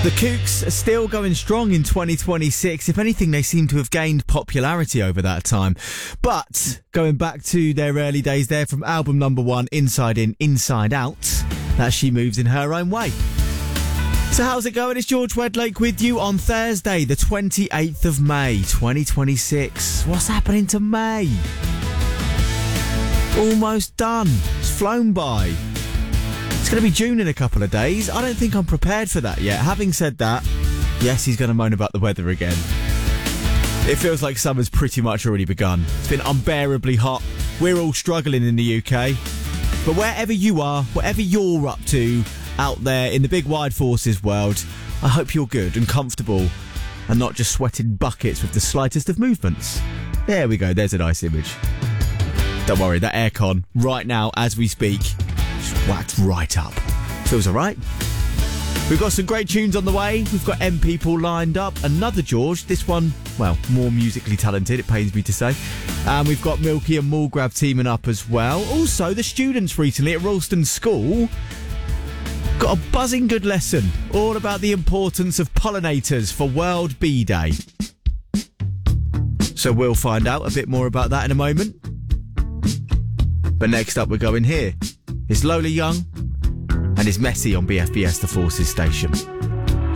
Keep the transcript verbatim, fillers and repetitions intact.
The Kooks are still going strong in twenty twenty-six. If anything, they seem to have gained popularity over that time. But going back to their early days there, from album number one, Inside In, Inside Out, that She Moves in Her Own Way. So how's it going? It's George Wedlake with you on Thursday, the twenty-eighth of May, twenty twenty-six. What's happening to May? Almost done. It's flown by. It's going to be June in a couple of days. I don't think I'm prepared for that yet. Having said that, yes, he's going to moan about the weather again. It feels like summer's pretty much already begun. It's been unbearably hot. We're all struggling in the U K. But wherever you are, whatever you're up to out there in the big wide forces world, I hope you're good and comfortable and not just sweating buckets with the slightest of movements. There we go. There's a nice image. Don't worry, that aircon right now as we speak, whacked right up. Feels alright. We've got some great tunes on the way. We've got M People lined up. Another George. This one, well, more musically talented, it pains me to say. And we've got Milky and Mulgrave teaming up as well. Also, the students recently at Ralston School got a buzzing good lesson all about the importance of pollinators for World Bee Day. So we'll find out a bit more about that in a moment. But next up, we're going here. It's Lola Young and it's Messy on B F B S The Forces station.